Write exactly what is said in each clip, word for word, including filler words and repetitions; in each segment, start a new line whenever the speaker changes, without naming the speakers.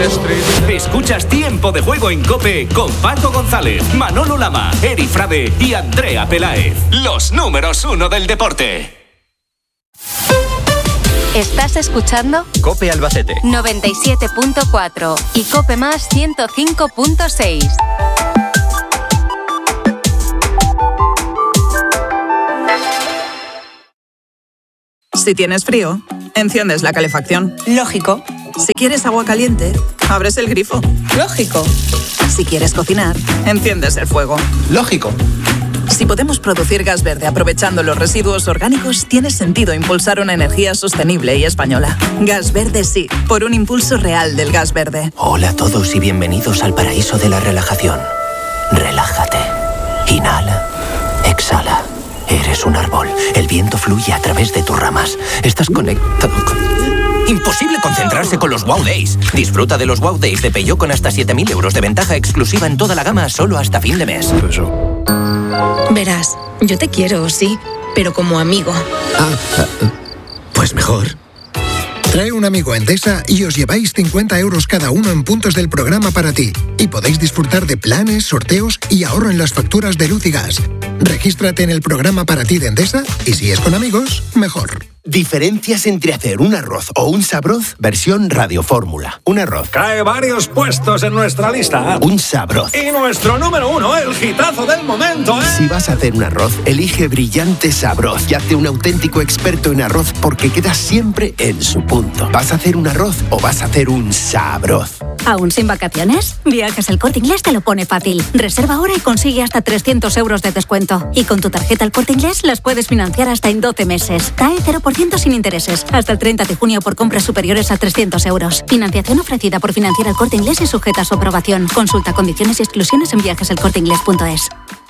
Escuchas Tiempo de Juego en COPE con Paco González, Manolo Lama, Eri Frade y Andrea Peláez. Los números uno del deporte.
¿Estás escuchando?
COPE Albacete
noventa y siete punto cuatro y COPE Más ciento cinco punto seis.
Si tienes frío, enciendes la calefacción.
Lógico.
Si quieres agua caliente, abres el grifo.
Lógico.
Si quieres cocinar, enciendes el fuego.
Lógico.
Si podemos producir gas verde aprovechando los residuos orgánicos, tiene sentido impulsar una energía sostenible y española. Gas Verde sí, por un impulso real del gas verde.
Hola a todos y bienvenidos al paraíso de la relajación. Relájate. Inhala. Exhala. Eres un árbol. El viento fluye a través de tus ramas. Estás conectado con... Imposible concentrarse con los Wow Days. Disfruta de los Wow Days de Peugeot con hasta siete mil euros de ventaja exclusiva en toda la gama solo hasta fin de mes.
Verás, yo te quiero, sí, pero como amigo.
Ah, pues mejor. Trae un amigo a Endesa y os lleváis cincuenta euros cada uno en puntos del programa para ti. Y podéis disfrutar de planes, sorteos y ahorro en las facturas de luz y gas. Regístrate en el programa para ti de Endesa y si es con amigos, mejor.
Diferencias entre hacer un arroz o un sabroz, versión radiofórmula. Un arroz.
Cae varios puestos en nuestra lista.
Un sabroz.
Y nuestro número uno, el hitazo del momento, ¿eh?
Si vas a hacer un arroz, elige Brillante Sabroz y hazte un auténtico experto en arroz porque queda siempre en su punto. ¿Vas a hacer un arroz o vas a hacer un sabroz?
¿Aún sin vacaciones? Viajes El Corte Inglés te lo pone fácil. Reserva ahora y consigue hasta trescientos euros de descuento. Y con tu tarjeta El Corte Inglés las puedes financiar hasta en doce meses. C A E cero por ciento sin intereses. Hasta el treinta de junio por compras superiores a trescientos euros. Financiación ofrecida por Financiera El Corte Inglés y sujeta a su aprobación. Consulta condiciones y exclusiones en viajes el corte inglés punto es.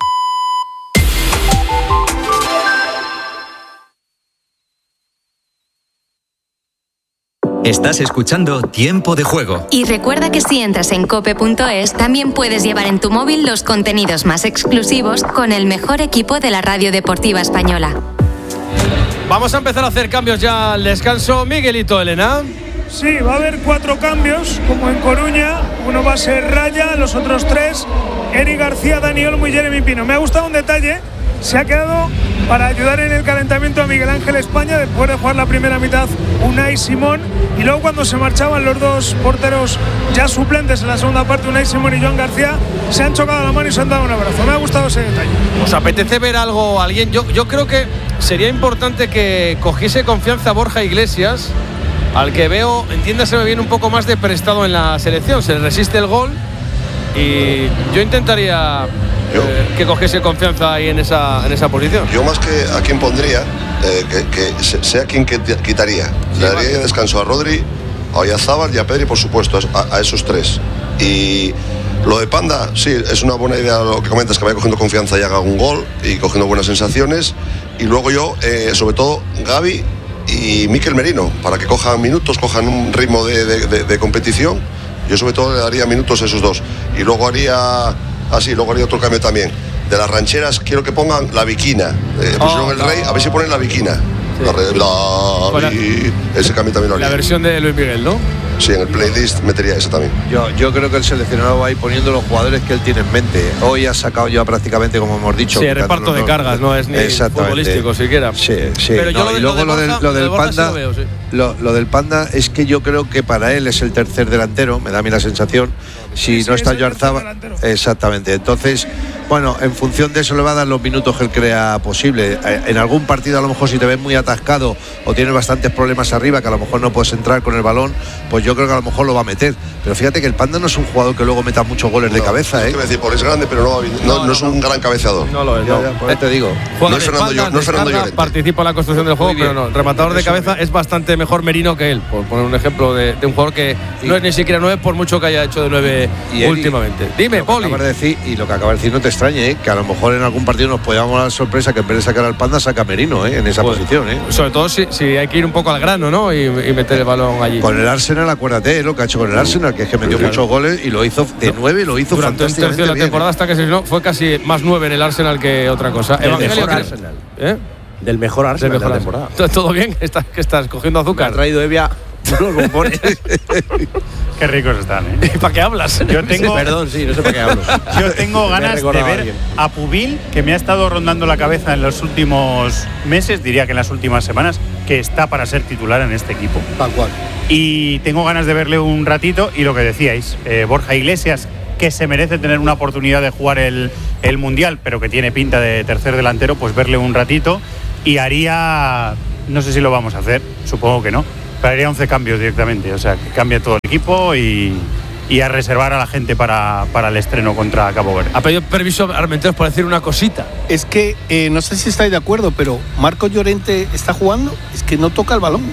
Estás escuchando Tiempo de Juego.
Y recuerda que si entras en cope punto es, también puedes llevar en tu móvil los contenidos más exclusivos con el mejor equipo de la radio deportiva española.
Vamos a empezar a hacer cambios ya al descanso. Miguelito, Elena.
Sí, va a haber cuatro cambios, como en Coruña. Uno va a ser Raya, los otros tres, Eric García, Dani Olmo y Jeremy Pino. Me ha gustado un detalle. Se ha quedado para ayudar en el calentamiento a Miguel Ángel España después de jugar la primera mitad Unai Simón, y luego cuando se marchaban los dos porteros ya suplentes en la segunda parte, Unai Simón y Joan García, se han chocado la mano y se han dado un abrazo. Me ha gustado ese detalle.
¿Os apetece ver algo a alguien? Yo, yo creo que sería importante que cogiese confianza Borja Iglesias, al que veo, entiéndaseme bien, un poco más de prestado en la selección. Se le resiste el gol y yo intentaría Yo, eh, que cogiese confianza ahí en esa, en esa posición.
Yo más que a quien pondría, eh, que, que sea quien que quitaría. Sí, Le daría vale. descanso a Rodri, a Oyarzábal y a Pedri, por supuesto, a, a esos tres. Y lo de Panda, sí, es una buena idea lo que comentas, que vaya cogiendo confianza y haga un gol y cogiendo buenas sensaciones. Y luego yo, eh, sobre todo, Gavi y Mikel Merino, para que cojan minutos, cojan un ritmo de, de, de, de competición. Yo sobre todo le daría minutos a esos dos. Y luego haría... Ah, sí, luego haría otro cambio también. De las rancheras quiero que pongan la Viquina. Eh, pusieron oh, el Rey, a ver si ponen la Viquina. Sí. La, la, la, ese cambio también lo haría.
La versión de Luis Miguel, ¿no?
Sí, en el playlist metería ese también.
Yo, yo creo que el seleccionado va a ir poniendo los jugadores que él tiene en mente. Hoy ha sacado ya prácticamente, como hemos dicho.
Sí, el reparto de cargas, no es ni futbolístico siquiera.
Sí, sí.
Pero yo
no,
lo de,
y luego
lo, de
lo,
Borja,
del, lo del
lo de
Panda,
sí lo, veo, sí.
lo, lo del Panda es que yo creo que para él es el tercer delantero, me da a mí la sensación. Si sí, no sí, está Oyarzábal, exactamente. Entonces, bueno, en función de eso le va a dar los minutos que él crea posible. En algún partido, a lo mejor, si te ves muy atascado o tienes bastantes problemas arriba, que a lo mejor no puedes entrar con el balón, pues yo creo que a lo mejor lo va a meter. Pero fíjate que el Panda no es un jugador que luego meta muchos goles no, de cabeza, ¿eh?
Quiero decir, por es grande, pero no, no, no, no es un gran cabeceador.
No lo es, no.
Ya, ya, por eso te digo.
No es Fernando, espalda, no es Fernando Llorente. Participa en la construcción del juego, pero no. El rematador de cabeza es bastante mejor Merino que él, por poner un ejemplo de, de un jugador que sí. no es ni siquiera nueve, por mucho que haya hecho de nueve y últimamente. Dime, Poli.
De decir, y lo que acaba de decir no te extrañe, ¿eh? Que a lo mejor en algún partido nos podíamos dar la sorpresa que en vez de sacar al Panda saca a Merino, ¿eh? En esa pues, posición, ¿eh?
Sobre todo si, si hay que ir un poco al grano, ¿no? Y, y meter el balón allí.
Con el Arsenal, acuérdate, ¿eh? Lo que ha hecho con el Arsenal, que es que metió sí, muchos claro. goles y lo hizo de nueve, lo hizo
durante un tercio de la temporada bien, hasta que se no, fue casi más nueve en el Arsenal que otra cosa.
Del mejor Arsenal. ¿Eh? Del mejor Arsenal Del mejor de la temporada.
¿Todo bien? ¿Estás, que estás cogiendo azúcar?
Me ha traído Evia los bombones.
Qué ricos están, ¿eh?
¿Para qué hablas?
Yo tengo,
Perdón, sí, no sé para qué hablo.
Yo tengo ganas de ver a, a Pubil, que me ha estado rondando la cabeza en los últimos meses, diría que en las últimas semanas, que está para ser titular en este equipo.
Tal cual.
Y tengo ganas de verle un ratito, y lo que decíais, eh, Borja Iglesias, que se merece tener una oportunidad de jugar el, el Mundial, pero que tiene pinta de tercer delantero, pues verle un ratito. Y haría, no sé si lo vamos a hacer, supongo que no, pero haría once cambios directamente, o sea, que cambie todo el equipo y, y a reservar a la gente para, para el estreno contra Cabo Verde.
Ha pedido permiso a Armenteros para decir una cosita.
Es que, eh, no sé si estáis de acuerdo, pero Marcos Llorente está jugando, es que no toca el balón.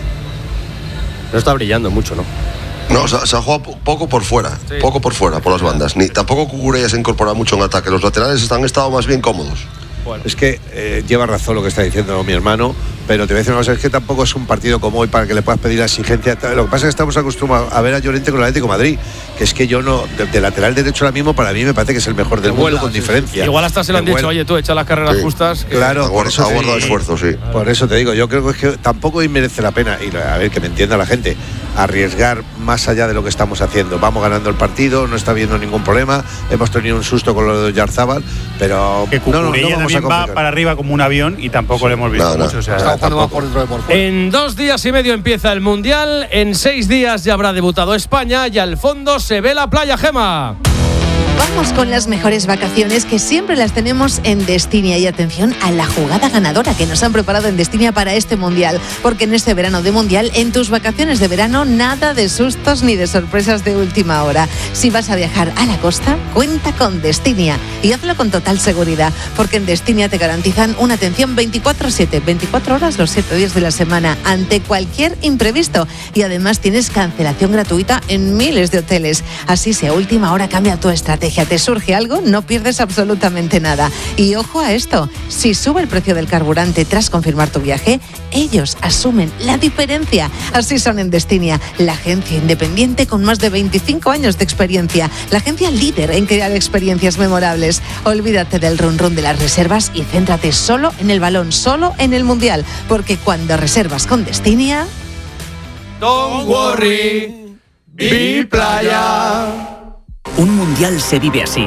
No está brillando mucho, ¿no?
No, se, se ha jugado poco por fuera, sí. poco por fuera, por las bandas. Ni tampoco Cucurella se ha incorporado mucho en ataque. Los laterales están estado más bien cómodos.
Bueno. Es que eh, lleva razón lo que está diciendo mi hermano, pero te voy a decir una cosa, es que tampoco es un partido como hoy para que le puedas pedir la exigencia. Lo que pasa es que estamos acostumbrados a ver a Llorente con el Atlético de Madrid, que es que yo no, de, de lateral derecho ahora mismo para mí me parece que es el mejor del mundo con diferencia.
Igual hasta se lo han dicho, oye, tú echa las carreras sí. justas. Que...
Claro,
por eso ha guardado esfuerzo, sí.
Por eso te digo, yo creo que, es que tampoco merece la pena, y a ver, que me entienda la gente, arriesgar más allá de lo que estamos haciendo. Vamos ganando el partido, no está habiendo ningún problema, hemos tenido un susto con lo de Yarzábal, pero
que no, no, no vamos a va para arriba como un avión y tampoco sí. le hemos visto no, mucho. No. O sea,
está por dentro de por fuera.
En dos días y medio empieza el Mundial, en seis días ya habrá debutado España y al fondo se ve la playa, Gema.
Vamos con las mejores vacaciones que siempre las tenemos en Destinia, y atención a la jugada ganadora que nos han preparado en Destinia para este Mundial, porque en este verano de Mundial, en tus vacaciones de verano, nada de sustos ni de sorpresas de última hora. Si vas a viajar a la costa, cuenta con Destinia y hazlo con total seguridad, porque en Destinia te garantizan una atención veinticuatro siete, veinticuatro horas los siete días de la semana ante cualquier imprevisto, y además tienes cancelación gratuita en miles de hoteles. Así, si a última hora cambia tu estrategia, te surge algo, no pierdes absolutamente nada. Y ojo a esto, si sube el precio del carburante tras confirmar tu viaje, ellos asumen la diferencia. Así son en Destinia, la agencia independiente con más de veinticinco años de experiencia, la agencia líder en crear experiencias memorables. Olvídate del run run de las reservas y céntrate solo en el balón, solo en el Mundial, porque cuando reservas con Destinia...
Don't worry, be playa.
Un mundial se vive así.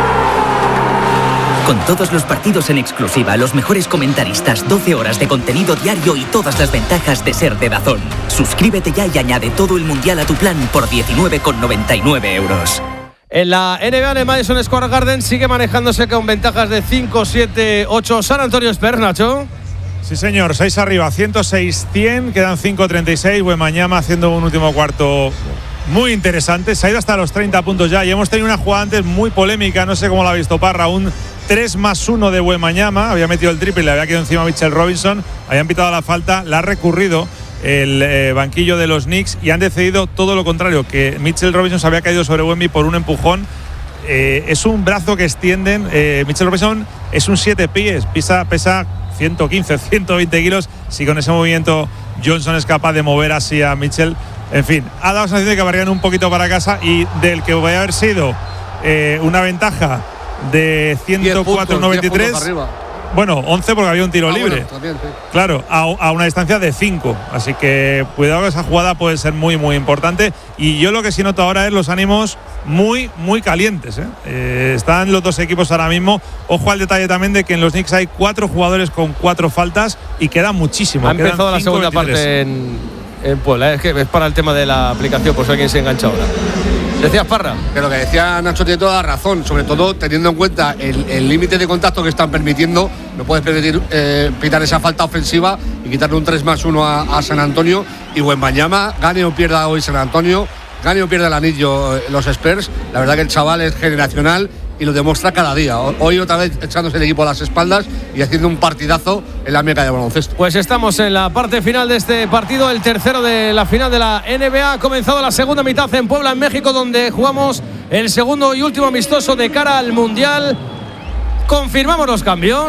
Con todos los partidos en exclusiva, los mejores comentaristas, doce horas de contenido diario y todas las ventajas de ser de DAZN. Suscríbete ya y añade todo el mundial a tu plan por diecinueve con noventa y nueve euros.
En la N B A de Madison Square Garden sigue manejándose con ventajas de cinco, siete, ocho San Antonio Spurs, Nacho.
Sí, señor, seis arriba, ciento seis cien, quedan cinco treinta y seis. Wembanyama haciendo un último cuarto muy interesante, se ha ido hasta los treinta puntos ya, y hemos tenido una jugada antes muy polémica, no sé cómo la ha visto Parra, un tres más uno de Wembanyama, había metido el triple y le había quedado encima a Mitchell Robinson, habían pitado la falta, la ha recurrido el eh, banquillo de los Knicks y han decidido todo lo contrario, que Mitchell Robinson se había caído sobre Wemby por un empujón. Eh, es un brazo que extienden, eh, Mitchell Robinson es un siete pies, pesa, pesa ciento quince, ciento veinte kilos, si con ese movimiento Johnson es capaz de mover así a Mitchell. En fin, ha dado la sensación de que barrían un poquito para casa y del que voy a haber sido eh, una ventaja de ciento cuatro noventa y tres. Bueno, once porque había un tiro ah, libre. Bueno, también, sí. Claro, a, a una distancia de cinco. Así que cuidado, que esa jugada puede ser muy, muy importante. Y yo lo que sí noto ahora es los ánimos muy, muy calientes. ¿eh? Eh, están los dos equipos ahora mismo. Ojo al detalle también de que en los Knicks hay cuatro jugadores con cuatro faltas y queda muchísimo.
Ha empezado la segunda parte en. En Puebla, es que es para el tema de la aplicación, por si alguien se engancha ahora. ¿Decías, Parra?
Que lo que decía Nacho tiene toda la razón, sobre todo teniendo en cuenta el límite de contacto que están permitiendo. No puedes permitir eh, pitar esa falta ofensiva y quitarle un tres más uno a, a San Antonio. Y Wembanyama, gane o pierda hoy San Antonio, gane o pierda el anillo eh, los Spurs. La verdad que el chaval es generacional y lo demuestra cada día. Hoy otra vez echándose el equipo a las espaldas y haciendo un partidazo en la meca de baloncesto.
Pues estamos en la parte final de este partido, el tercero de la final de la N B A. Ha comenzado la segunda mitad en Puebla, en México, donde jugamos el segundo y último amistoso de cara al Mundial. Confirmamos los cambios.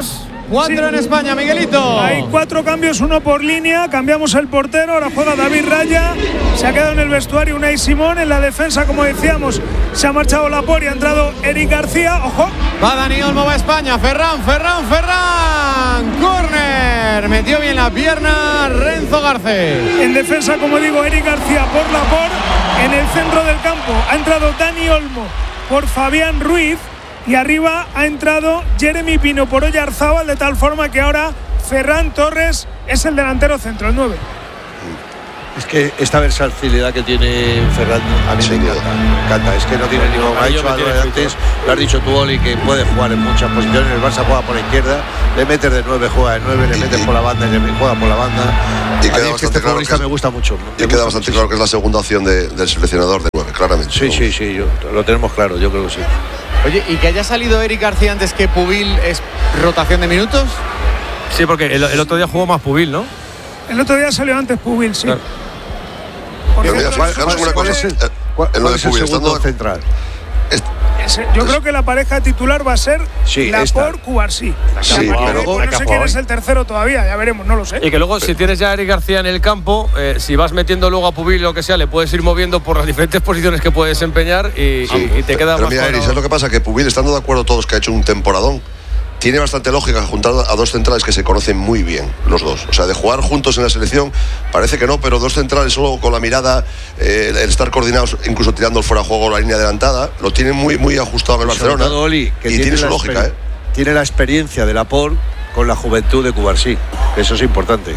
cuatro
Sí.
en España, Miguelito.
Hay cuatro cambios, uno por línea. Cambiamos el portero, ahora juega David Raya. Se ha quedado en el vestuario Unai Simón. En la defensa, como decíamos, se ha marchado Laporte y ha entrado Eric García. ¡Ojo!
Va Dani Olmo, va España. Ferran, Ferran, Ferran. Corner. Metió bien la pierna Renzo Garcés.
En defensa, como digo, Eric García por Laporte. En el centro del campo ha entrado Dani Olmo por Fabián Ruiz. Y arriba ha entrado Jeremy Pino por Oyarzábal, de tal forma que ahora Ferran Torres es el delantero centro, el nueve.
Es que esta versatilidad que tiene Ferran a mí me encanta, me encanta. Es que no tiene ningún. Ha hecho algo de antes, lo has dicho tú, Oli, que puede jugar en muchas posiciones. El Barça juega por la izquierda, le metes de nueve, juega de nueve, le metes por la banda y le juega por la banda.
Y
a
queda
mí es que este
claro
futbolista
que es,
me gusta mucho.
Y queda bastante claro que es la segunda opción de, del seleccionador de nueve, claramente.
Sí, sí, sí, yo, lo tenemos claro, yo creo que sí.
Oye, ¿y que haya salido Eric García antes que Pubil es rotación de minutos? Sí, porque el, el otro día jugó más Pubil, ¿no?
El otro día salió antes Pubil, sí.
Claro.
Por
Pero
cierto,
mira, fijaros una
¿Cuál
cosa,
es el,
eh,
cuál,
en lo
cuál
de
es el
Pubil,
segundo
estando
central?
ese- yo creo que la pareja titular va a ser
Sí,
Laporte Cubarsí.
Sí,
A partir de ahí,
pero-
pues no sé quién es el tercero todavía, ya veremos, no lo sé.
Y que luego, si tienes ya a Eric García en el campo, eh, si vas metiendo luego a Pubil o lo que sea, le puedes ir moviendo por las diferentes posiciones que puede desempeñar y,
Sí,
y- y te queda
pero
más
mira, Eri,
cuadrado.
¿sabes lo que pasa? Que Pubil, estando de acuerdo todos que ha hecho un temporadón, tiene bastante lógica juntar a dos centrales que se conocen muy bien, los dos. O sea, de jugar juntos en la selección, parece que no, pero dos centrales solo con la mirada, eh, el estar coordinados, incluso tirando el fuera de juego, la línea adelantada, lo tiene muy, muy ajustado en el
Sobre
Barcelona.
todo, Oli, que
y tiene su
la
lógica,
exper-
¿eh?
Tiene la experiencia de Laporte con la juventud de Cubarsí, que eso es importante.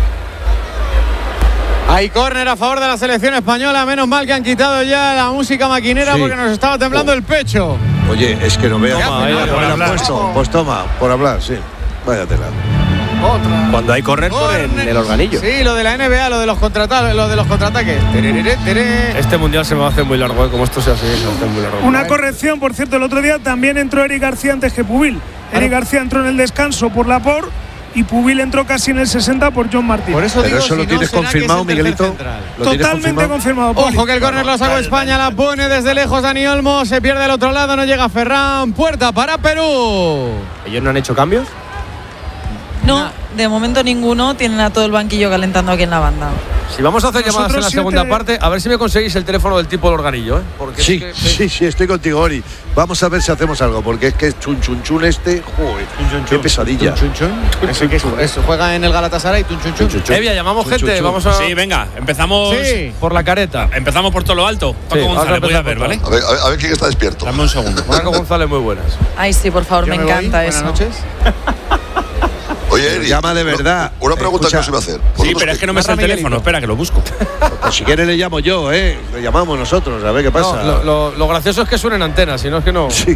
Hay córner a favor de la selección española. Menos mal que han quitado ya la música maquinera
Sí.
porque nos estaba temblando
Oh.
el pecho.
Oye, es que no veo.
Toma, ahí, por
Bueno,
hablar.
puesto, pues toma, por hablar, sí. Váyatela.
Otra.
Cuando hay correr, ponen el organillo.
Sí, lo de la N B A, lo de los contrataques, lo de los contraataques. Tererere, tereré.
Este mundial se me va a hacer muy largo, ¿eh? Como esto sea así, se me va a hacer muy largo.
Una corrección, por cierto, el otro día también entró Eric García antes que Pubil. Eric García entró en el descanso por Laporte y Pubil entró casi en el sesenta por John Martín.
Por eso
Pero
digo,
eso
si
lo
no,
tienes
será que
confirmado,
es el tercer
Miguelito.
central.
¿Lo tienes
Totalmente confirmado. Poli.
Ojo que el córner lo sacó España, la pone desde lejos Dani Olmo, se pierde al otro lado, no llega Ferran, puerta para Perú.
¿Ellos no han hecho cambios?
No, de momento ninguno. Tienen a todo el banquillo calentando aquí en la banda.
Si vamos a hacer llamadas en la
Nosotros
segunda
siete-
parte, a ver si me conseguís el teléfono del tipo del organillo, ¿eh? Porque
Sí,
es que-
sí, sí, estoy contigo, Ori. Vamos a ver si hacemos algo, porque es que es chun chun chun este, joder, qué pesadilla.
Chun, chun, chun. Eso, que es- eso juega en el Galatasaray, tun, chun, chun. Evia, llamamos
Chun,
gente,
chun, chun.
vamos a.
Sí, venga, empezamos.
Sí, por la careta.
Empezamos por todo lo alto. Paco
Sí, vamos a
González, voy a
empezar
ver,
por
¿vale?
A ver, a ver, a ver quién está despierto.
Dame un segundo.
Paco González, muy buenas.
Ay, sí, por favor,
Yo
me
me voy.
encanta
Buenas
eso.
noches.
Oye, Eri,
llama de verdad.
Una, una pregunta
Escucha.
que os iba a hacer.
Sí,
Vosotros
pero es que no me
Narra
sé el
Miguelito.
teléfono. Espera, que lo busco.
Pues si quieres le llamo yo, ¿eh? Le llamamos nosotros, a ver qué pasa.
No, lo, lo- lo gracioso es que suenen antenas, si no es que no.
Sí.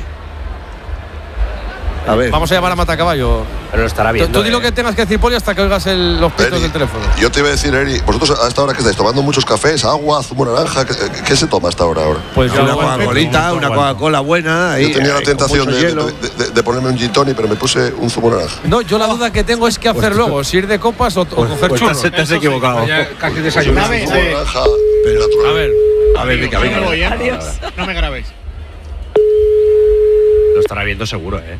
A ver.
Vamos a llamar a Matacaballo.
Pero lo estará
Tú,
viendo.
tú di lo
eh.
que tengas que decir, Poli, hasta que oigas el- los pitos
Eri,
del teléfono.
Yo te iba a decir, Eri, vosotros a esta hora que estáis tomando muchos cafés, agua, zumo naranja, ¿qué, qué se toma hasta ahora? ahora?
Pues
una
yo-
Coca-Colita, una Coca-Cola buena. Ahí,
Yo tenía la
ahí, con
tentación
mucho
de,
hielo.
de- de- de ponerme un gin tonic, pero me puse un zumo naranja.
No, yo la duda que tengo es qué hacer luego, si ir de copas o, o coger
pues
churros.
Te, te has equivocado.
Casi
Un
desayunado.
zumo naranja
Pero,
natural.
A ver,
a ver, venga,
No me
venga.
voy, ¿eh?
Adiós.
No me grabéis.
Lo estará viendo seguro, ¿eh?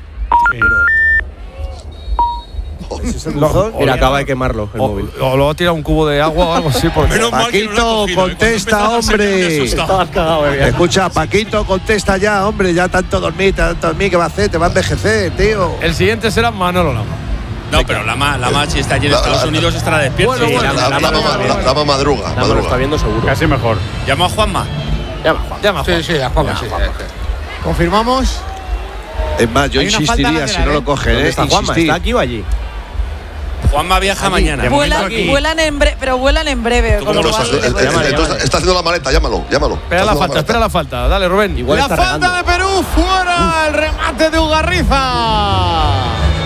¿Es ese buzón?
Mira, acaba de quemarlo el
o,
móvil.
o luego tira un cubo de agua o algo así. Porque
Menos mal que no lo he
Paquito,
cogido, ¿eh? Cuando
contesta,
empezaba a ser, me he
hombre.
asustado.
Estabas cagado, eh.
Escucha, Paquito, contesta ya, hombre, ya tanto dormir, tanto dormir, ¿qué va a hacer? Te va a envejecer, tío.
el siguiente será Manolo Lama.
No, pero Lama, Lama si está allí en
La-
Estados
la-
Unidos estará despierto.
Bueno,
Sí,
bueno.
La, la,
la-
la,
la-
la- la madruga,
Nada más lo
madruga.
está viendo seguro.
Casi mejor.
Llamo a Juanma.
Llama, Juan.
Llama,
Sí,
Juan.
sí, a Juanma, sí.
Confirmamos.
Es más, yo
Hay una falta
insistiría,
lateral,
si no
¿eh?
lo cogen,
¿Dónde
¿eh?
está Juanma?
Insistir.
¿Está aquí o allí?
Juanma viaja mañana.
de momento
Vuelan,
aquí.
vuelan en breve, pero vuelan en breve.
Tú
con
cómo
lo
lo estás-
cual le
eh,
puedes-
eh,
Llámale,
entonces
llámale.
está haciendo la maleta, llámalo, llámalo.
Espera
Está
la
haciendo
falta, espera la falta. Dale, Rubén.
Igual
la
está
falta
regando.
de Perú, fuera. El remate de Ugarriza.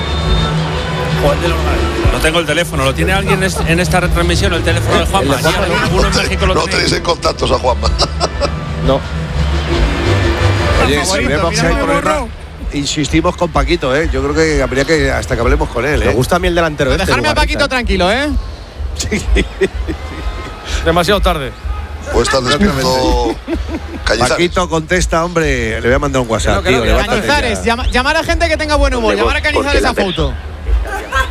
No tengo el teléfono. ¿Lo tiene alguien es- en esta retransmisión? El teléfono de Juanma. Sí, alguno en México lo
No
tiene.
tenéis en contactos a Juanma.
No.
Oye, si
favorito,
vemos que
mira,
hay
me
problema,
borró.
insistimos con Paquito, ¿eh? Yo creo que habría que, hasta que hablemos con él,
Me
¿eh?
gusta a mí el delantero este.
Dejarme a
Ugarriza.
Paquito tranquilo, ¿eh? Demasiado tarde.
Pues está despierto Cañizares.
Paquito, contesta, hombre. Le voy a mandar un WhatsApp,
Que no, que
tío.
no, que
levántate
Cañizares,
ya.
llama- llamar a gente que tenga buen humor. Llamar a Cañizares a foto.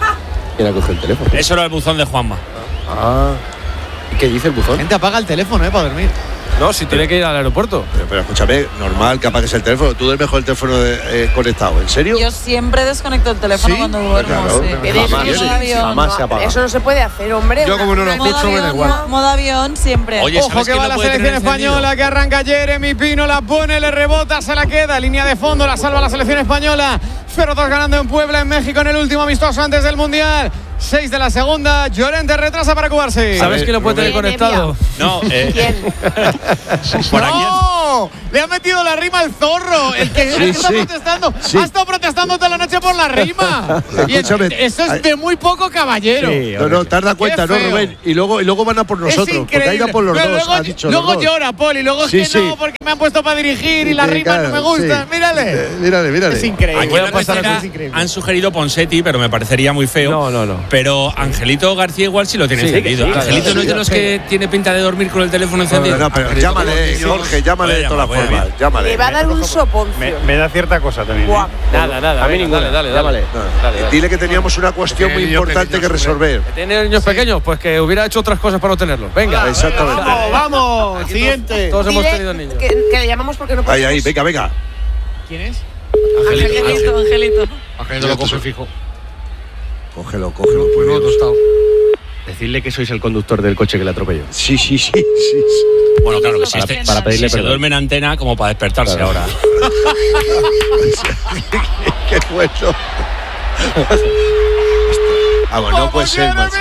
¿Quién ha cogido el teléfono?
Eso era el buzón de Juanma.
Ah. ¿Y qué dice el buzón?
La gente apaga el teléfono, ¿eh? Para dormir.
No, si tiene que ir al aeropuerto.
Pero, pero escúchame, normal que apagues el teléfono. Tú duermes con el teléfono de, eh, conectado. ¿En serio?
Yo siempre desconecto el teléfono
¿Sí?
cuando duermo.
Claro,
sí.
pero jamás,
Modo
sí,
avión.
jamás se apaga.
Eso no se puede hacer, hombre.
Yo como no lo
Modo
escucho, me da
avión,
igual.
mo- modo avión siempre.
Oye,
Ojo
¿sabes
que
quién
va
lo
la
puede
selección
tener encendido?
española, que arranca Jeremy Pino, la pone, le rebota, se la queda, línea de fondo, la salva la selección española. cero dos ganando en Puebla, en México, en el último amistoso antes del Mundial. seis de la segunda, Llorente retrasa para Cubarsi.
¿Sabes quién lo puede tener
¿Quién,
conectado?
No, eh,
¿Quién?
por aquí.
¡No! Le ha metido la rima al zorro. El que, el que está
sí.
protestando.
Sí.
Ha estado protestando toda la noche por la rima. Y
Escúchame.
eso es de muy poco caballero.
Sí,
No, no, te has dado cuenta, ¿no,
feo.
Rubén? Y luego, y luego van a por nosotros.
Es
Porque ahí
increíble.
van por los
Pero
dos,
luego,
ha dicho
luego
los dos.
llora, Poli. Luego es
Sí,
que
sí.
no, porque me han puesto para dirigir y las
Sí,
rimas
claro,
no me gustan.
sí.
Mírale.
Eh, mírale, mírale.
Es increíble.
Aquí en la
pasar
receta
es increíble.
han sugerido Ponsetti, pero me parecería muy feo.
No, no, no.
Pero Angelito García igual sí lo tiene
Sí,
encendido.
sí,
Angelito
claro,
no es de
sí,
los
sí.
que tiene pinta de dormir con el teléfono encendido.
No, pero llámale, Jorge, llámale de
Voy a
todas
llamar,
las
voy a
formas. Llámale.
Le va a dar un soponcio.
Me, me da cierta cosa también. ¿eh?
Guau.
Nada, nada.
A mí
venga,
ninguna.
Dale, dale, dale.
Llámale.
Dale, dale.
Dile que teníamos una cuestión
Que
muy
niños
importante que
pequeños,
resolver.
¿Tiene niños pequeños? Pues que hubiera hecho otras cosas para no tenerlos. Venga.
Exactamente.
Vamos, vamos. Siguiente.
Todos hemos
Dile
tenido niños.
que, que le llamamos porque no podemos.
Ahí, ahí, venga, venga.
¿Quién es?
Angelito, Angelito.
Angelito lo coge fijo.
Cógelo, cógelo.
Pues no, tostado.
Decidle que sois el conductor del coche que le atropelló.
Sí, sí, sí, sí. sí.
Bueno, claro que sí.
Para-
este-
para pedirle
si se
perdón.
duerme en antena como para despertarse
Claro.
ahora.
Qué bueno. Vamos, no puede ser más.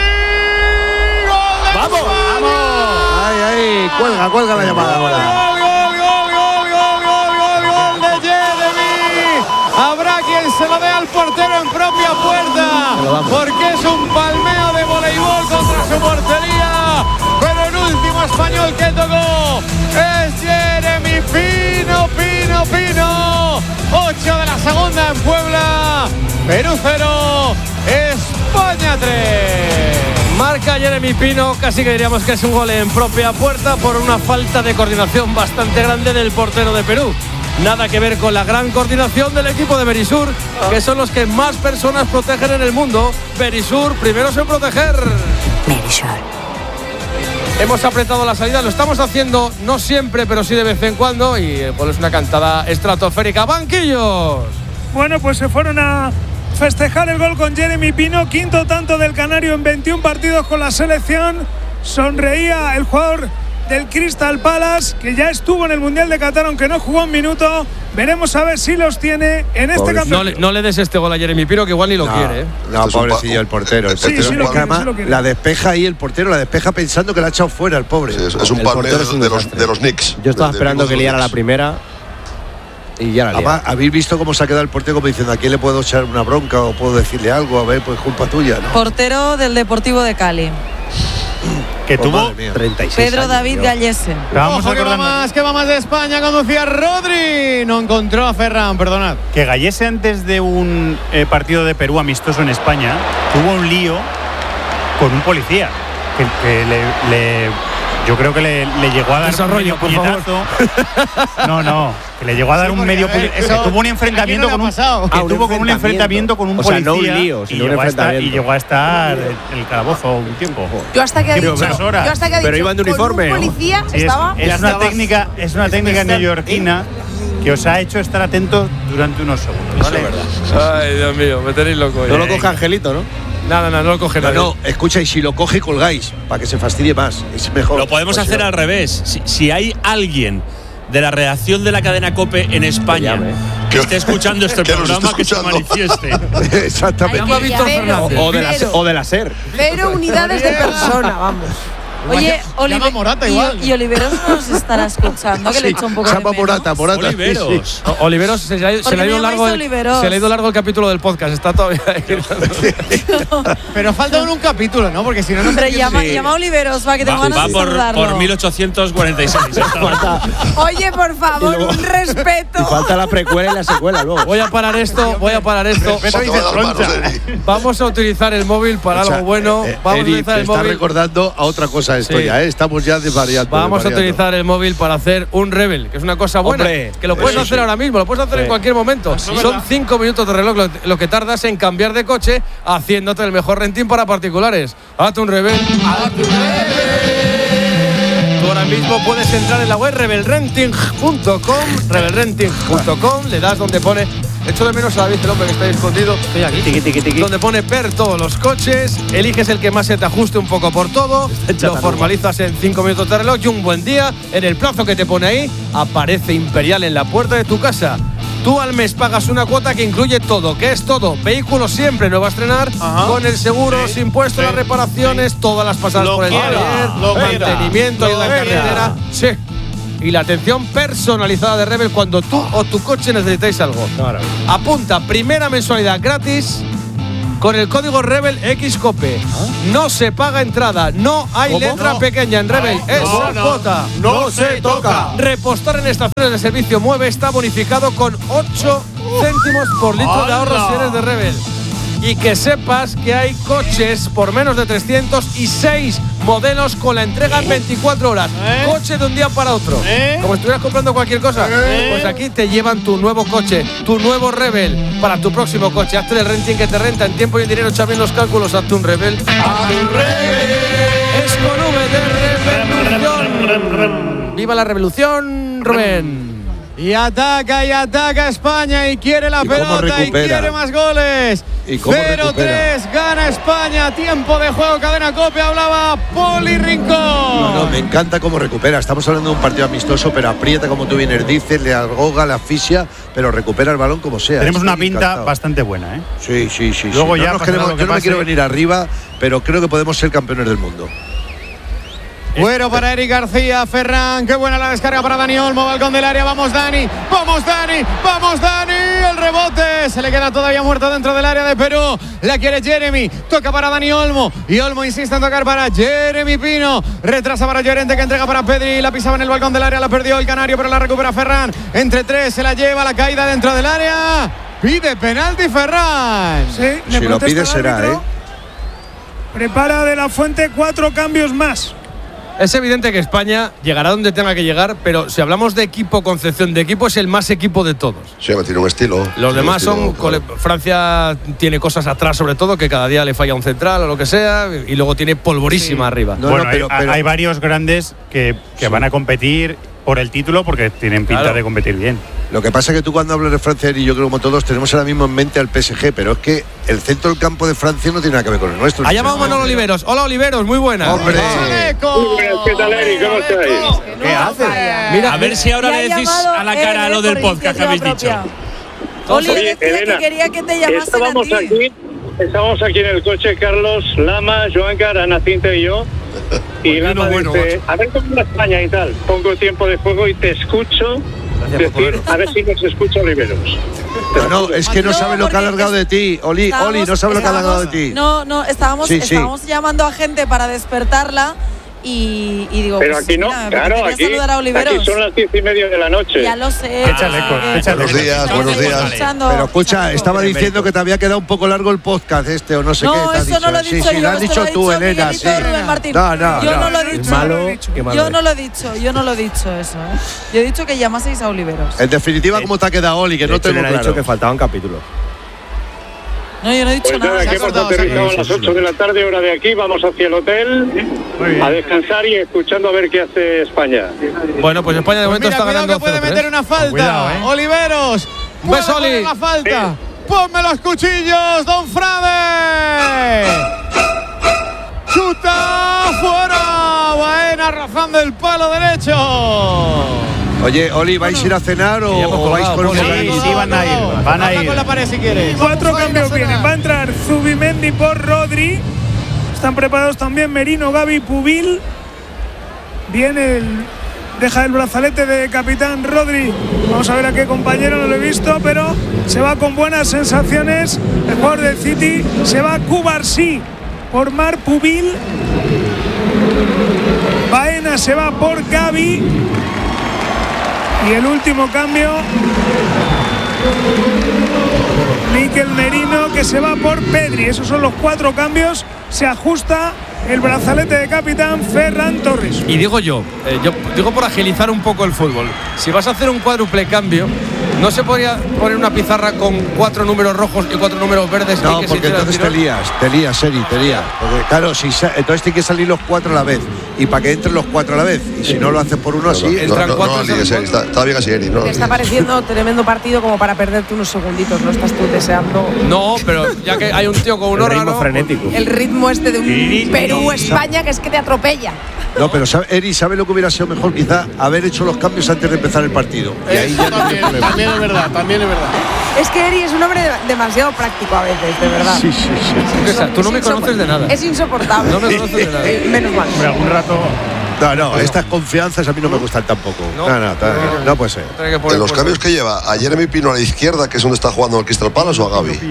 ¡Vamos! ¡Vamos!
Ay, ay, cuelga, cuelga la llamada ahora.
¡Gol, gol, gol, gol, gol, gol, gol, gol de Jeremy! Habrá quien se lo dé al portero en propia puerta, porque es un palmeo de voleibol contra su portería. Pero el último español que tocó es Jeremy Pino, Pino, Pino. ocho de la segunda en Puebla. Perú cero, España tres.
Marca Jeremy Pino, casi que diríamos que es un gol en propia puerta por una falta de coordinación bastante grande del portero de Perú. Nada que ver con la gran coordinación del equipo de Berisur, que son los que más personas protegen en el mundo. Berisur, primeros en proteger.
Berisur.
Hemos apretado la salida, lo estamos haciendo no siempre, pero sí de vez en cuando. Y eh, pues es una cantada estratosférica. ¡Banquillos!
Bueno, pues se fueron a festejar el gol con Jeremy Pino, quinto tanto del Canario en veintiún partidos con la selección. Sonreía el jugador del Crystal Palace, que ya estuvo en el Mundial de Qatar, aunque no jugó un minuto. Veremos a ver si los tiene en este
No
campeonato.
le, no le des este gol a Jeremy Pino, que igual ni lo
No,
quiere. ¿eh?
no,
Este es un
pobrecillo
pa-
el portero. El
Sí,
portero
sí lo
porque
quiere,
además
sí lo quiere.
la despeja ahí el portero, la despeja pensando que la ha echado fuera el pobre.
Sí, es, es un
El
palmeo
portero es un
de los,
desastre.
de los Knicks.
Yo estaba
De- de
esperando
los
que liara la
Knicks.
primera y ya la liaba.
Además, habéis visto cómo se ha quedado el portero como diciendo, ¿a quién le puedo echar una bronca o puedo decirle algo? A ver, pues culpa tuya, ¿no?
Portero del Deportivo de Cali.
Que
Oh,
tuvo
madre mía.
treinta y seis
Pedro
años,
David
Dios.
Gallesen.
Estábamos
Ojo que va
acordando
más, que va más de España, conducía Rodri. No encontró a Ferran, perdonad.
que Gallese antes de un eh, partido de Perú amistoso en España tuvo un lío con un policía que, que le, le- yo creo que le, le llegó a dar
Desarrollo,
un
por
medio
favor.
puñetazo. No, no, que le llegó a dar
Sí,
un
porque,
medio
a ver,
puñetazo.
eso-
Que tuvo un
¿a
enfrentamiento
quién no
con
le
un
ha pasado?
que
Ah, un
tuvo con un enfrentamiento con un
O sea,
policía
no un lío,
y,
sino un
llegó a estar, y
enfrentamiento.
llegó a estar en el calabozo un tiempo.
Yo hasta que ha
Pero
dicho,
dos horas.
yo hasta que ha
Pero
dicho,
iban de
con
uniforme,
un
¿no?
policía
Sí, es,
estaba.
es
Ya
una
estabas-
técnica, es una técnica neoyorquina que os ha hecho estar atentos durante unos segundos. ¿vale?
Ay, Dios mío, me tenéis loco.
No
ya.
lo coge Angelito, ¿no?
Nada, nada, no lo coge
No,
nadie.
no, escucha, y si lo coge, colgáis, para que se fastidie más. Es mejor.
Lo podemos
Pues
hacer
sí.
al revés. Si, si hay alguien de la redacción de la cadena COPE en España
llame.
que esté escuchando este
Que nos
programa,
esté
que se
escuchando.
manifieste.
Exactamente.
Llama a Víctor
Cero,
Fernández.
O de la,
cero,
o de la SER.
cero unidades de persona, vamos.
Oye,
Llama a Morata
y,
igual.
y Oliveros nos estará escuchando, que le he hecho un poco de
Llama
menos.
Morata, Morata.
Oliveros.
O- Oliveros se le ha, se
Porque
le ha ido
me
largo
llamáis
el,
Oliveros.
se le ha ido largo el capítulo del podcast. Está todavía ahí.
Pero falta un capítulo, ¿no? Porque si no, no
Hombre,
sé
llama,
quién-
llama a Oliveros, va, que tengo
Va,
ganas
va
de
por,
saludarlo.
por mil ochocientos cuarenta y seis. esta.
Oye, por favor,
Y luego-
un respeto.
Y falta la precuela y la secuela luego.
Voy a parar esto, voy a parar esto.
No te va a dar manos, Eri.
Vamos a utilizar el móvil para
O sea,
algo bueno.
eh,
Vamos
Eri,
a utilizar
te
el
está
móvil.
recordando a otra cosa esto
Sí.
ya, ¿eh? Estamos ya desvariando.
Vamos a
desvariando.
utilizar el móvil para hacer un rebel, que es una cosa buena.
Hombre,
que lo puedes
eso
hacer
sí.
ahora mismo, lo puedes hacer
Sí.
en cualquier momento.
Eso es
Son
verdad.
cinco minutos de reloj lo, lo que tardas en cambiar de coche, haciéndote el mejor renting para particulares. Hazte un rebel. Tú ahora mismo puedes entrar en la web rebel renting punto com, rebel renting punto com, le das donde pone. Echo de menos a David, el hombre que está ahí escondido. Estoy aquí.
Tiqui, tiqui, tiqui.
Donde pone ver todos los coches, eliges el que más se te ajuste un poco por todo, lo formalizas en cinco minutos de reloj y un buen día, en el plazo que te pone ahí, aparece Imperial en la puerta de tu casa. Tú al mes pagas una cuota que incluye todo. ¿Qué es todo? Vehículo siempre nuevo a estrenar,
Ajá.
con el seguro,
Sí,
sin impuestos,
sí,
las reparaciones, todas las pasadas
Lo
por el
quiera,
taller,
lo quiera,
mantenimiento,
lo
ayuda en
quiera.
carretera. Sí. Y la atención personalizada de Rebel cuando tú o tu coche necesitáis algo. Apunta, primera mensualidad gratis con el código Rebel X Cope. No se paga entrada, no hay
¿Cómo?
letra
No.
pequeña en Rebel,
No,
es
no, no.
cuota.
No se toca.
Repostar en estaciones de servicio Mueve está bonificado con ocho céntimos por litro de ahorro si eres de Rebel. Y que sepas que hay coches por menos de trescientos y seis modelos con la entrega en veinticuatro horas.
¿Eh?
Coche de un día para otro.
¿Eh?
Como si estuvieras comprando cualquier cosa.
¿Eh?
Pues aquí te llevan tu nuevo coche, tu nuevo Rebel para tu próximo coche. Hazte el renting que te renta en tiempo y en dinero. Echa bien los cálculos. Hazte un Rebel. Es con V de Revolución. ¡Viva la revolución, Rubén!
Y ataca y ataca España y quiere la
¿Y cómo
pelota y
recupera?
quiere más goles.
¿Y cómo
cero tres gana España. Tiempo de juego, cadena Cope. Hablaba Poli Rincón.
No, no, me encanta cómo recupera. Estamos hablando de un partido amistoso, pero aprieta, como tú bien dices, le ahoga, la asfixia, pero recupera el balón como sea.
Tenemos
Estoy
una pinta
encantado.
bastante buena, ¿eh?
Sí, sí, sí.
Luego
sí.
ya
No nos
pasará
queremos-
lo que
yo no me
pase.
quiero venir arriba, pero creo que podemos ser campeones del mundo.
Bueno para Eric García, Ferran, qué buena la descarga para Dani Olmo, balcón del área, vamos Dani, vamos Dani, vamos Dani, el rebote, se le queda todavía muerto dentro del área de Perú, la quiere Jeremy, toca para Dani Olmo, y Olmo insiste en tocar para Jeremy Pino, retrasa para Llorente que entrega para Pedri, la pisaba en el balcón del área, la perdió el canario, pero la recupera Ferran, entre tres, se la lleva, la caída dentro del área, pide penalti Ferran.
Sí, le
Si lo
protesta
pide
el
será,
árbitro.
¿eh?
Prepara De La Fuente cuatro cambios más.
Es evidente que España llegará donde tenga que llegar, pero si hablamos de equipo, concepción de equipo, es el más equipo de todos.
Sí, tiene un estilo.
Los
Tiene un
demás
estilo,
son.
claro.
cole- Francia tiene cosas atrás, sobre todo, que cada día le falla un central o lo que sea, y luego tiene polvorísima arriba.
No,
bueno,
no, pero-
hay,
pero-
hay varios grandes que, que van a competir por el título porque tienen pinta
Claro.
de competir bien.
Lo que pasa es que tú cuando hablas de Francia, y yo creo como todos, tenemos ahora mismo en mente al P S G, pero es que el centro del campo de Francia no tiene nada que ver con el nuestro.
Ha llamado Manolo Oliveros. Hola Oliveros, muy buena.
¡Hombre!
¿Qué tal, Eric? ¿Cómo estáis?
¿Qué haces?
Mira,
A ver si ahora le decís a la cara lo del podcast que habéis dicho.
Oli,
Oye,
decía que
Elena,
quería que te llamasen a
Estábamos
ti.
aquí, estábamos aquí en el coche, Carlos, Lama, Joancar, Ana Cinta y yo. Y Lama
bueno,
dice, a ver cómo va España y tal. Pongo tiempo de juego y te escucho decir, a ver si nos escucha Oliveros.
No, no, es que no
No,
sabe lo que ha
porque
alargado de ti. Oli,
Estábamos-
Oli, no sabe lo que ha alargado de
estábamos-
ti.
No, no, estábamos,
Sí, sí.
estábamos llamando a gente para despertarla y, y digo,
Pero
pues,
aquí no,
mira, me
claro,
apetecía
aquí,
saludar a Oliveros.
aquí son las diez y media de la noche.
Ya lo sé.
Échale, co-
eh,
échale.
Buenos días,
estamos
buenos días.
escuchando.
Pero escucha, estaba
Qué
diciendo
mérito.
que te había quedado un poco largo el podcast este o no sé
No,
qué. te ha
eso
dicho.
no lo he
Sí,
dicho
sí,
yo,
lo has
esto
dicho
lo ha
tú,
dicho
Elena, sí.
Miguelito Rubén Martín.
No, no,
yo no,
no.
lo he dicho.
malo, qué malo
yo no
es.
lo he dicho, yo no lo he dicho eso. ¿eh? Yo he dicho que llamaseis a Oliveros.
En definitiva, ¿cómo te ha quedado, Oli? Que
De
no
hecho,
tengo
le ha
claro.
dicho que faltaban capítulos.
No, yo no he dicho
Pues nada,
nada.
que hemos aterrizado a las ocho de la tarde, hora de aquí, vamos hacia el hotel a descansar y escuchando a ver qué hace España.
Bueno, pues España de
Pues
momento
mira,
está
cuidado
ganando
que puede
cero tres.
meter una falta.
Cuidado, ¿eh?
Oliveros.
¿Ves,
puede
Oli?
poner la falta. Ponme los cuchillos, Don Frade. Chuta fuera. Baena rozando el palo derecho.
Oye, Oli, ¿vais a ir a cenar o,
Ya hemos
o vais
colgado,
con un
Poli.
Sí,
momento?
sí, van a ir, van a
Habla
ir.
con la pared si quieres.
Cuatro
Vamos a ir a
cambios
cenar.
vienen. Va a entrar Zubimendi por Rodri. Están preparados también Merino, Gavi, Pubil. Viene el. Deja el brazalete de capitán Rodri. Vamos a ver a qué compañero, no lo he visto, pero se va con buenas sensaciones. El jugador del City se va Cubarsí por Mar Pubil. Baena se va por Gavi. Y el último cambio Mikel Merino que se va por Pedri. Esos son los cuatro cambios. Se ajusta el brazalete de capitán Ferran Torres.
Y digo yo, eh, yo digo por agilizar un poco el fútbol. Si vas a hacer un cuádruple cambio, ¿no se podría poner una pizarra con cuatro números rojos y cuatro números verdes?
No,
y que
porque
se
entonces te lías, te lías, Eri, te lías. Porque claro, si sa- entonces tiene que salir los cuatro a la vez. Y para que entren los cuatro a la vez. Y si no lo haces por uno así,
No,
entran
no,
cuatro.
no, no, Eri, está, está bien así, Eri. No,
Te está pareciendo tremendo partido como para perderte unos segunditos. No estás tú deseando
No, pero ya que hay un tío con un órgano.
frenético.
el ritmo este de un Perú-España que es que te atropella.
No, pero sabe- Eri, ¿sabe lo que hubiera sido mejor? Quizá haber hecho los cambios antes de empezar el partido. Y ahí ya no tiene
También,
problema.
también es verdad, también es verdad.
Es que Eri es un hombre de- demasiado práctico a veces, de verdad.
Sí, sí, sí.
O sea, tú no me
Es insopor-
conoces de nada.
Es insoportable.
No me conoces de nada.
Eh, Menos mal.
Hombre, algún rato.
No, no, estas confianzas a mí no me gustan tampoco. No, no, no, no, no puede ser.
Tiene que poner
En los
por-
cambios que lleva, ¿a Jeremy Pino a la izquierda, que es donde está jugando el Crystal Palace, o a Gavi?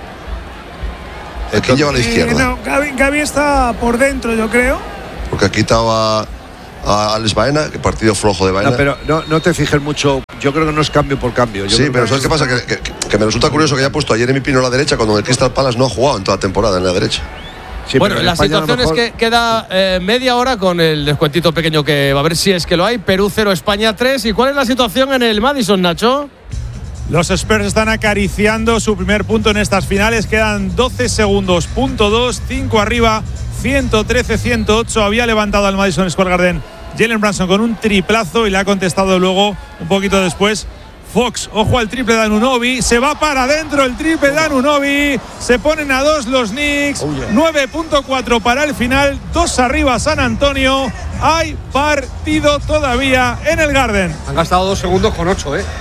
¿A quién lleva a la
Eh,
izquierda?
no, Gavi, Gavi está por dentro, yo creo.
Porque ha quitado a, a Alex Baena, que partido flojo de Baena.
No, pero no, no te fijes mucho. Yo creo que no es cambio por cambio. Yo
Sí,
creo
pero
que-
¿sabes qué pasa? Que, que- que me resulta curioso que haya puesto a Jeremy Pino a la derecha cuando en el Crystal Palace no ha jugado en toda la temporada en la derecha.
Sí,
Bueno,
pero en
la
España a lo
situación es
mejor-
que queda eh, media hora con el descuentito pequeño que va a ver si es que lo hay. Perú cero, España tres. ¿Y cuál es la situación en el Madison, Nacho?
Los Spurs están acariciando su primer punto en estas finales. Quedan doce segundos. Punto dos, cinco arriba, ciento trece a ciento ocho. Había levantado al Madison Square Garden Jalen Brunson con un triplazo y le ha contestado luego, un poquito después, Fox. Ojo al triple de Anunoby. Se va para adentro el triple de Anunoby. Se ponen a dos los Knicks. nueve punto cuatro para el final. Dos arriba San Antonio. Hay partido todavía en el Garden.
Han gastado dos segundos con ocho, ¿eh?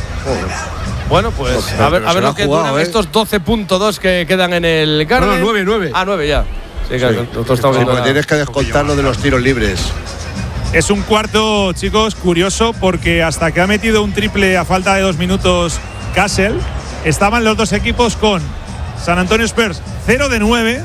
Bueno, pues
Pero-
a ver,
pero
a
se
ver
lo
lo
ha
que
jugado,
duran
¿eh?
estos doce punto dos que quedan en el Garden.
No, no, nueve, nueve.
Ah, nueve ya. Sí, claro, nosotros estamos
Sí,
viendo
porque
la-
tienes que descontar lo de los tiros libres.
Es un cuarto, chicos, curioso porque hasta que ha metido un triple a falta de dos minutos Castle, estaban los dos equipos con San Antonio Spurs cero de nueve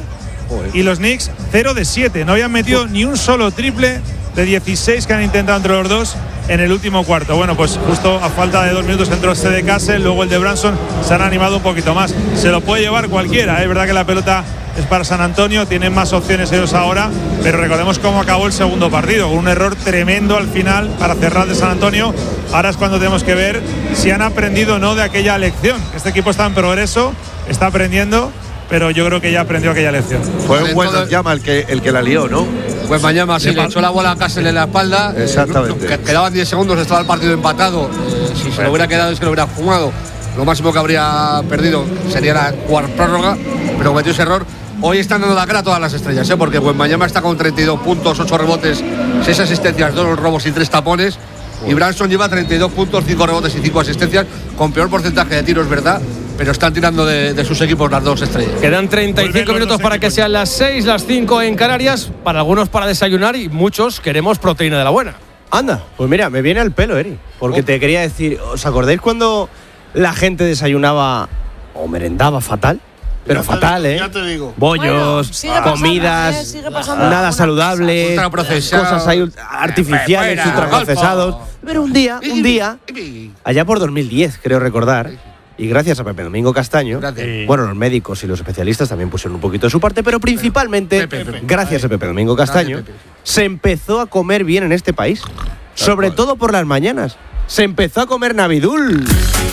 y los Knicks cero de siete. No habían metido ni un solo triple de dieciséis que han intentado entre los dos en el último cuarto. Bueno, pues justo a falta de dos minutos entró este de Castle, luego el de Branson, se han animado un poquito más. Se lo puede llevar cualquiera, ¿eh? Es verdad que la pelota es para San Antonio, tienen más opciones ellos ahora, pero recordemos cómo acabó el segundo partido, con un error tremendo al final para cerrar de San Antonio. Ahora es cuando tenemos que ver si han aprendido o no de aquella lección. Este equipo está en progreso, está aprendiendo, pero yo creo que ya aprendió aquella lección.
Fue
Vale,
un buen
entonces-
llama el que, el que la lió, ¿no?
Pues mañana sí,
Le
le
pa-
echó la bola a Castle en la espalda. eh,
Exactamente.
no- que- quedaban diez segundos, estaba el partido empatado. Eh, si se lo hubiera quedado y se lo hubiera fumado, lo máximo que habría perdido sería la jugar prórroga, pero cometió ese error. Hoy están dando la cara a todas las estrellas, ¿eh? Porque Wembanyama está con treinta y dos puntos, ocho rebotes, seis asistencias, dos robos y tres tapones. Y Branson lleva treinta y dos puntos, cinco rebotes y cinco asistencias, con peor porcentaje de tiros, ¿verdad? Pero están tirando de, de sus equipos las dos estrellas.
Quedan treinta y cinco minutos para que sean las seis, las cinco en Canarias. Para algunos para desayunar y muchos queremos proteína de la buena.
Anda, pues mira, me viene al pelo, Eri. Porque te quería decir, ¿os acordáis cuando la gente desayunaba o merendaba fatal? Pero
Ya te
fatal,
digo,
¿eh?
ya te digo.
Bollos,
Bueno, sigue pasando,
comidas,
¿eh? Sigue pasando
nada
alguna
saludable,
Ultraprocesado.
cosas ahí ult- artificiales,
Fuera,
ultraprocesados.
golfo.
Pero un día, un día, allá por dos mil diez, creo recordar, y gracias a Pepe Domingo Castaño,
Gracias.
bueno, los médicos y los especialistas también pusieron un poquito de su parte, pero principalmente,
Pepe, Pepe.
gracias a Pepe Domingo Castaño,
Gracias, Pepe.
se empezó a comer bien en este país. Sobre todo por las mañanas. Se empezó a comer Navidul.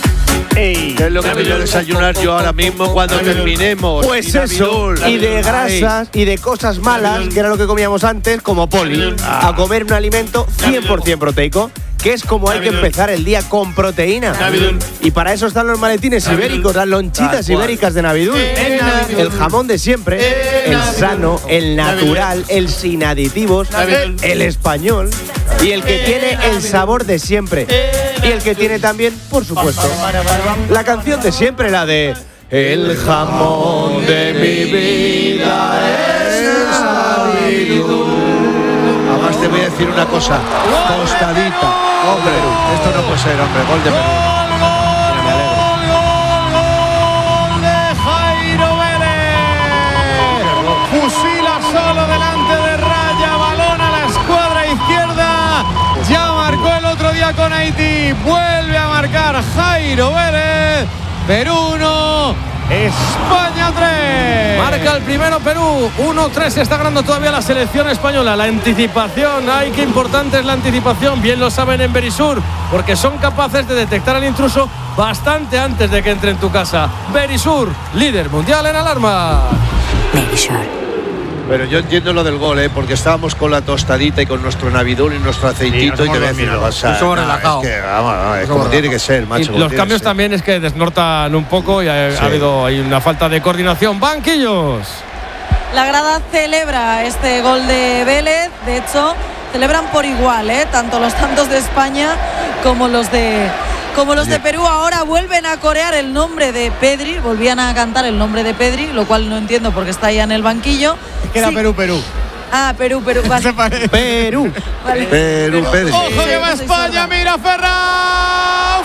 ¿Qué es lo que voy a desayunar yo ahora mismo cuando terminemos?
Pues
Y
eso,
Navidul,
y de
Navidul.
grasas y de cosas malas, que era lo que comíamos antes, como poli, a comer un alimento cien por ciento proteico, que es como hay que empezar el día con proteína. Y para eso están los maletines ibéricos, las lonchitas ibéricas de Navidul. El jamón de siempre, el sano, el natural, el sin aditivos, el español y el que tiene el sabor de siempre. Y el que tiene también, por supuesto, la canción de siempre, la de El jamón de mi vida es Navidul.
Además te voy a decir una cosa, tostadita. Hombre, esto no puede ser, hombre, gol de Perú. Mira, me alegro.
Gol de Jairo Vélez. Fusila solo delante de raya, balón a la escuadra izquierda. Ya marcó el otro día con Haití. Vuelve a marcar Jairo Vélez. Perú uno, España tres.
Marca el primero Perú, uno tres. Está ganando todavía la selección española. La anticipación, ay, qué importante es la anticipación. Bien lo saben en Verisur, porque son capaces de detectar al intruso bastante antes de que entre en tu casa. Verisur, líder mundial en alarma.
Verisur.
Pero yo entiendo lo del gol, ¿eh? Porque estábamos con la tostadita y con nuestro navidul y nuestro aceitito
sí,
y te voy a decir una cosa.
Somos
no,
relajados.
Es que, vamos, no, es como tiene que ser, macho.
Y los cambios también es que desnortan un poco y ha, sí. ha habido hay una falta de coordinación. Banquillos.
La grada celebra este gol de Vélez. De hecho, celebran por igual, ¿eh? Tanto los tantos de España como los de... Como los de Perú. Ahora vuelven a corear el nombre de Pedri. Volvían a cantar el nombre de Pedri, lo cual no entiendo porque está ahí en el banquillo.
Es que era sí. Perú, Perú.
Ah, Perú, Perú. Vale.
Perú.
Vale.
Perú, Pedri.
Ojo que va España, mira Ferran.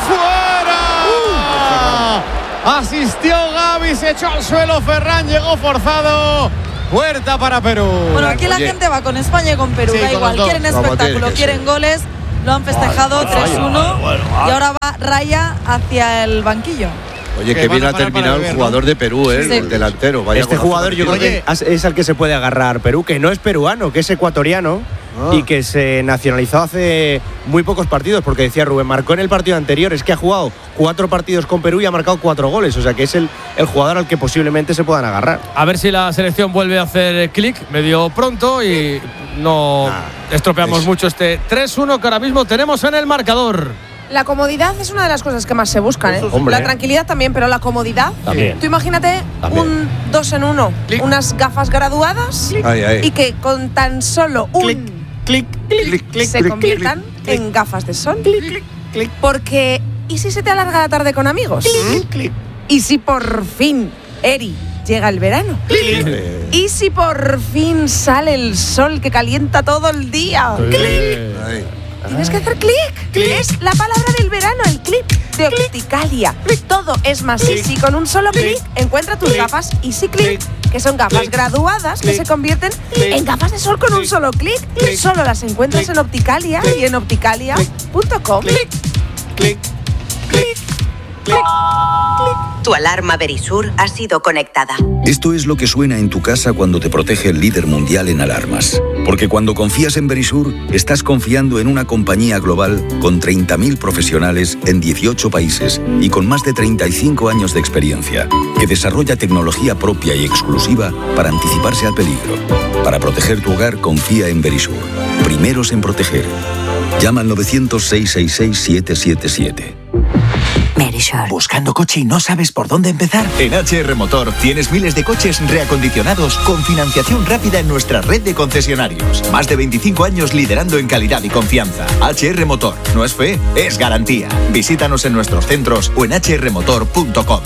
¡Fuera! Uh. Asistió Gavi, se echó al suelo Ferran, llegó forzado. Puerta para Perú.
Bueno, aquí la Oye. gente va con España y con Perú. Sí, da con igual, quieren espectáculo, quieren goles. Lo han festejado vale, tres uno vale, bueno, vale. Y ahora va Raya hacia el banquillo.
Oye, que bien ha terminado el jugador de Perú, ¿eh? Sí. El delantero. Vaya
este jugador yo creo que es al que se puede agarrar Perú, que no es peruano, que es ecuatoriano. Ah. Y que se nacionalizó hace muy pocos partidos, porque decía Rubén, marcó en el partido anterior, es que ha jugado cuatro partidos con Perú y ha marcado cuatro goles, o sea que es el, el jugador al que posiblemente se puedan agarrar.
A ver si la selección vuelve a hacer clic medio pronto y no ah, estropeamos es. mucho este tres uno que ahora mismo tenemos en el marcador.
La comodidad es una de las cosas que más se buscan, ¿eh? La tranquilidad también, pero la comodidad.
También.
Tú imagínate también. un dos en uno, clic. unas gafas graduadas
ay, ay.
y que con tan solo un clic. Clic, clic, clic, se clic, conviertan clic, en gafas de sol. Clic, clic, clic. Porque, ¿y si se te alarga la tarde con amigos? Clic, clic. ¿Y si por fin, Eri, llega el verano? Clic. ¿Y si por fin sale el sol que calienta todo el día? Clic. Tienes que hacer clic. Clic. Es la palabra del verano, el clip de Opticalia. Todo es más easy. Con un solo clic encuentra tus click. gafas Easy Click, que son gafas click. graduadas click. que se convierten click. en gafas de sol con click. un solo clic. Solo las encuentras click. en Opticalia click. y en opticalia punto com.
Clic, clic, clic, clic. Tu alarma Verisur ha sido conectada.
Esto es lo que suena en tu casa cuando te protege el líder mundial en alarmas. Porque cuando confías en Verisur, estás confiando en una compañía global con treinta mil profesionales en dieciocho países y con más de treinta y cinco años de experiencia, que desarrolla tecnología propia y exclusiva para anticiparse al peligro. Para proteger tu hogar, confía en Verisur. Primeros en proteger. Llama al novecientos, seiscientos sesenta y seis, siete siete siete.
Verisur.
¿Buscando coche y no sabes por dónde empezar?
En H R Motor tienes miles de coches reacondicionados con financiación rápida en nuestra red de concesionarios. Más de veinticinco años liderando en calidad y confianza. H R Motor. No es fe, es garantía. Visítanos en nuestros centros o en h r motor punto com.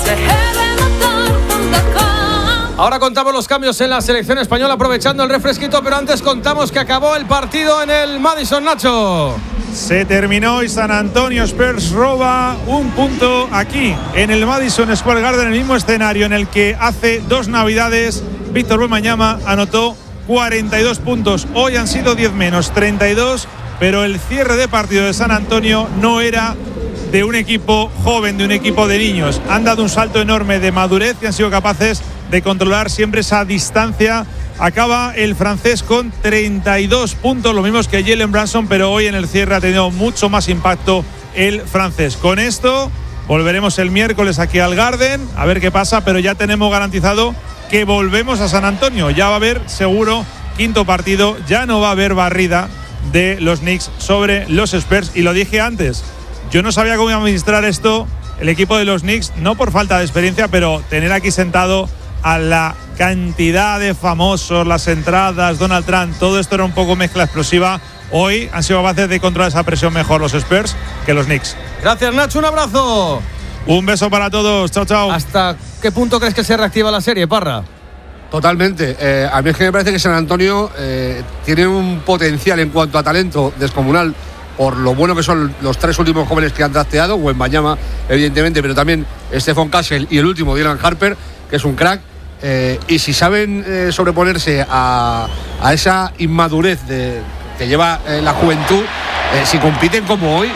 Ahora contamos los cambios en la selección española aprovechando el refresquito, pero antes contamos que acabó el partido en el Madison, Nacho.
Se terminó y San Antonio Spurs roba un punto aquí en el Madison Square Garden, el mismo escenario en el que hace dos navidades Víctor Wembanyama anotó cuarenta y dos puntos. Hoy han sido diez menos, treinta y dos, pero el cierre de partido de San Antonio no era de un equipo joven, de un equipo de niños. Han dado un salto enorme de madurez y han sido capaces de controlar siempre esa distancia. Acaba el francés con treinta y dos puntos, lo mismo que Jalen Brunson, pero hoy en el cierre ha tenido mucho más impacto el francés. Con esto volveremos el miércoles aquí al Garden a ver qué pasa, pero ya tenemos garantizado que volvemos a San Antonio. Ya va a haber seguro quinto partido, ya no va a haber barrida de los Knicks sobre los Spurs. Y lo dije antes, yo no sabía cómo iba a administrar esto el equipo de los Knicks, no por falta de experiencia, pero tener aquí sentado a la cantidad de famosos, las entradas, Donald Trump, todo esto era un poco mezcla explosiva. Hoy han sido capaces de controlar esa presión mejor los Spurs que los Knicks.
Gracias, Nacho, un abrazo.
Un beso para todos, chao, chao.
¿Hasta qué punto crees que se reactiva la serie, Parra?
Totalmente. Eh, a mí es que me parece que San Antonio eh, tiene un potencial en cuanto a talento descomunal, por lo bueno que son los tres últimos jóvenes que han drafteado, Wembanyama, evidentemente, pero también Stephon Castle y el último, Dylan Harper, que es un crack. Eh, y si saben eh, sobreponerse a, a esa inmadurez de, que lleva eh, la juventud, eh, si compiten como hoy,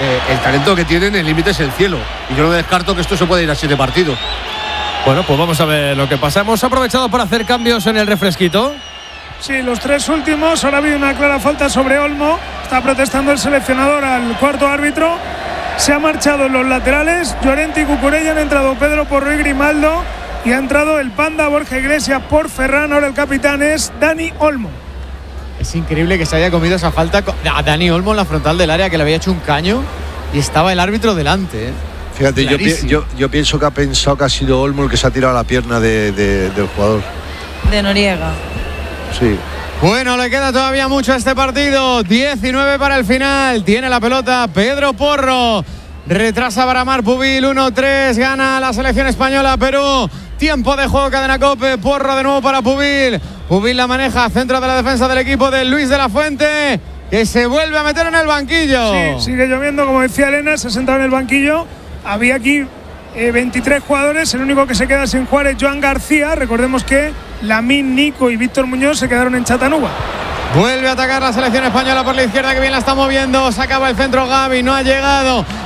eh, el talento que tienen, el límite es el cielo. Y yo no descarto que esto se pueda ir a siete partidos.
Bueno, pues vamos a ver lo que pasa. Hemos aprovechado para hacer cambios en el refresquito.
Sí, los tres últimos. Ahora ha habido una clara falta sobre Olmo. Está protestando el seleccionador al cuarto árbitro. Se ha marchado en los laterales. Llorente y Cucurella, han entrado Pedro Porro y Grimaldo. Y ha entrado el Panda Borja Iglesias por Ferran. Ahora el capitán es Dani Olmo.
Es increíble que se haya comido esa falta a Dani Olmo en la frontal del área, que le había hecho un caño y estaba el árbitro delante. ¿eh?
Fíjate, yo, yo, yo pienso que ha pensado que ha sido Olmo el que se ha tirado a la pierna de, de, del jugador.
De Noriega.
Sí.
Bueno, le queda todavía mucho a este partido. diecinueve para el final. Tiene la pelota Pedro Porro. Retrasa Baramar Pubil. uno tres. Gana la selección española. Perú. Tiempo de juego, Cadena COPE. Porro de nuevo para Pubil. Pubil la maneja. Centro de la defensa del equipo de Luis de la Fuente, que se vuelve a meter en el banquillo.
Sí, sigue lloviendo, como decía Elena. Se ha sentado en el banquillo. Había aquí eh, veintitrés jugadores. El único que se queda sin jugar es Joan García. Recordemos que Lamín, Nico y Víctor Muñoz se quedaron en Chattanooga.
Vuelve a atacar la selección española por la izquierda, que bien la está moviendo. Se acaba el centro Gavi, no ha llegado.